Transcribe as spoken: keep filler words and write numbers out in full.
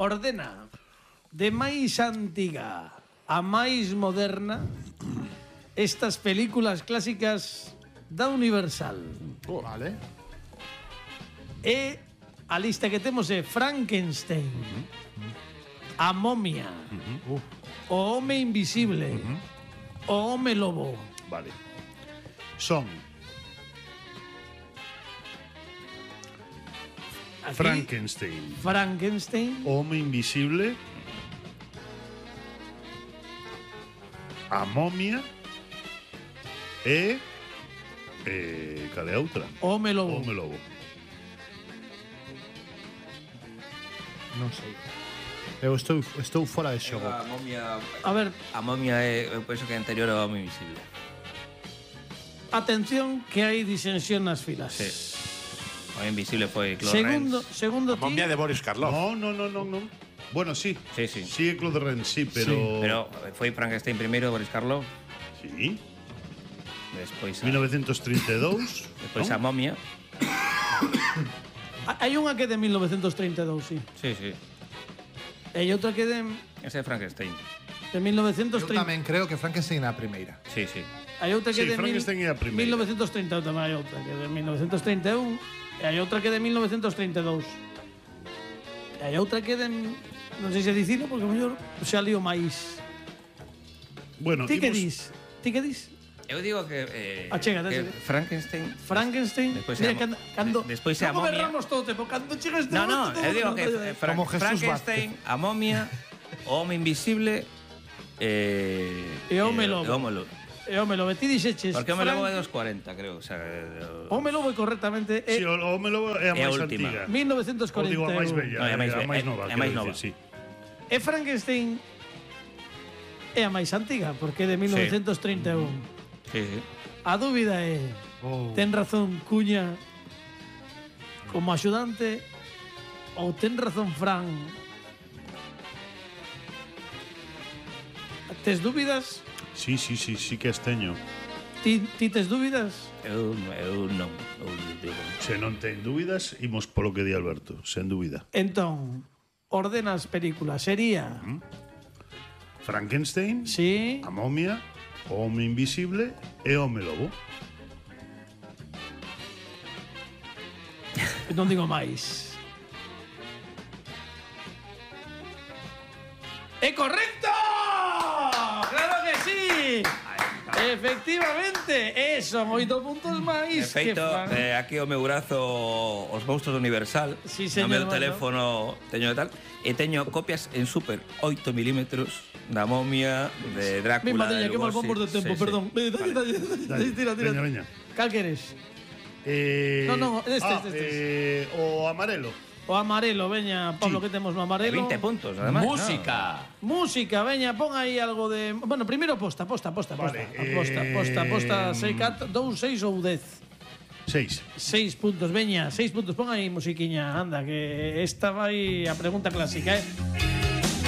ordena de máis antiga a máis moderna estas películas clásicas da Universal. Oh. Vale. E a lista que temos é Frankenstein, uh-huh. A momia, uh-huh. O home invisible, uh-huh. O home lobo. Vale. Son Aquí, Frankenstein, Frankenstein, o home invisible, a momia e eh, cal é a outra? O home lobo. O home lobo. Non sei. Eu estou, estou fora de xogo. A momia... A ver... A momia é... Eu penso que é anterior ao home invisible. Atención que hai disensión nas filas. Sí. O home invisible foi Claude Segundo, Rains. segundo A momia de Boris Karloff. No, no, no, no, no. Bueno, sí. Sí, sí. Sí, é Claude Rains, sí, pero... Sí, pero foi Frankenstein primeiro, Boris Karloff. Sí. Despois a... mil novecientos treinta e dous. Despois a ¿no? momia. Hai unha que é de mil novecientos trinta e dous, sí. Sí, sí. E hai outra que é de, Ese é Frankenstein. de mil novecientos Eu trinta. tamén creo que Frankenstein é a primeira. Sí, sí. Hai outra que Sí, é de mil, Frankenstein é a primeira. mil novecientos trinta tamén hai outra que é de mil novecientos trinta e un e hai outra que é de mil novecientos trinta e dous. E hai outra que é de non sei se dicilo porque mellor xa lío máis. Bueno, Ti que imos- dis? Ti que dis? Eu digo que, eh, Achégate, que achégate. Frankenstein. Frankenstein. Despois Mira, é a mo- cando, cando de- despois é a non momia. gobernamos todo o tempo. Cando chegas este No, no, momento, eu digo todo que mundo- eh, Fra- Como Jesús Frankenstein, a momia, o home invisible eh, E o home lobo. E o home lobo. E home lobo, ti dixeches. Porque o home lobo é Frank- dos cuarenta, creo. O sea, eh, O home lobo é correctamente Sí, é o home lobo é a É a máis última. antiga. mil novecientos Ou cuarenta e digo a máis un. bella, No, é a máis a be- máis é- nova, é quero máis dicir, nova. sí. E Frankenstein é a máis antiga porque é de mil novecientos trinta e un. sí, sí. A dúbida é Oh. ten razón Cuña como axudante ou ten razón Fran? Tes dúbidas? Sí, sí, sí, sí que as teño. Ti, ti tes dúbidas? Eu, eu non. Eu digo. Se non ten dúbidas, imos polo que di Alberto, sen dúbida. Entón, ordena as películas. Sería... Frankenstein, Sí... a momia, o home invisible e o home lobo. Non digo máis. ¡É correcto! ¡Claro que sí! Efectivamente, eso, oito puntos máis. De feito, que Fran. eh, aquí o meu brazo os monstruos do Universal. Sí, no señor, meu bueno. teléfono teño de tal. E teño copias en super oito milímetros da momia, de Drácula. Mi madre, de que mal Lugosi. vamos de tempo, Sí, sí. perdón. Ve, Dale, dale, dale, tira, tira. Veña, veña. Cal queres? Eh, No, no, este, ah, este, este. Eh, o amarelo. O amarelo, veña, Pablo, Sí. que temos no E amarelo. veinte puntos, además. Música. Música, veña, pon aí algo de... Bueno, primeiro posta, posta, posta, posta. Vale, Posta, eh, posta, posta, sei cat, dous, seis ou dez. Seis. Seis puntos, veña, seis puntos. Pon aí musiquiña, anda, que esta vai a pregunta clásica, eh?